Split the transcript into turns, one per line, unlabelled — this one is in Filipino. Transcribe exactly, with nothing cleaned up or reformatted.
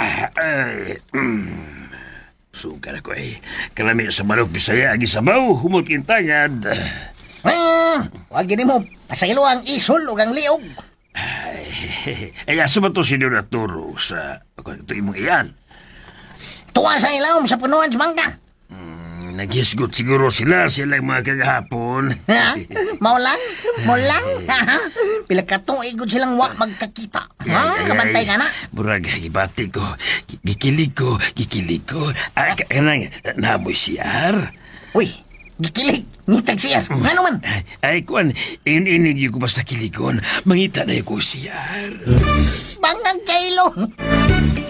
Ah, ay, mm. Suga na ko eh. Kalami sa manok bisaya, agi sabaw, humutintangad.
Ah, wag gini mo, pasaylo ang isol o ang liog.
Ay, ay asa ba to si Doraturo sa ito imong iyan?
Tuwa sa ilawom sa punuan sa mangga.
Hmm, naghisgot siguro sila silang mga kagahapon.
Ha? Maulang? Maulang? Pila ka to, igod silang wak magkakita. Ha? Kabantay ka na?
Murag, gibati ko. Gikilig ko, gikilig ko. Ah, kanang, namoy siyar.
Uy, gikilig. Ngitag siyar. Ano man?
Ay, ay kuan, in-inig ko basta kiligon. Mangita na ko siyar.
Bangang kailo.